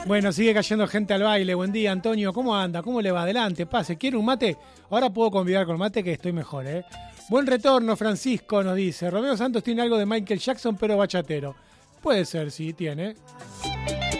Bueno, sigue cayendo gente al baile. Buen día, Antonio. ¿Cómo anda? ¿Cómo le va? Adelante, pase. ¿Quiere un mate? Ahora puedo convidar con mate que estoy mejor, ¿eh? Buen retorno, Francisco, nos dice. Romeo Santos tiene algo de Michael Jackson, pero bachatero. Puede ser, sí, tiene.